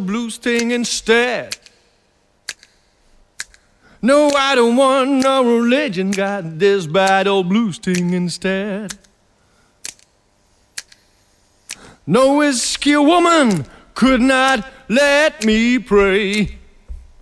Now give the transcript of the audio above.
blues thing instead. No, I don't want no religion, got this bad old blues thing instead. No whiskey woman could not let me pray.